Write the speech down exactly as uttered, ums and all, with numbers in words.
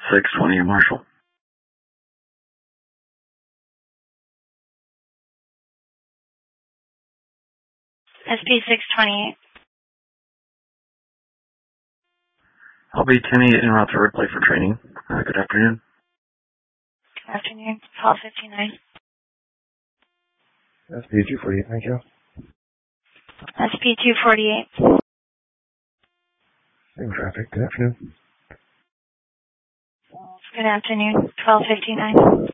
six twenty Marshall. S P six twenty-eight. I'll be ten eight en route to Ripley for training. Uh, good afternoon. Good afternoon. Call fifty-nine. S P two forty-eight, thank you. S P two forty-eight. Same traffic, good afternoon. Good afternoon. twelve fifty-nine.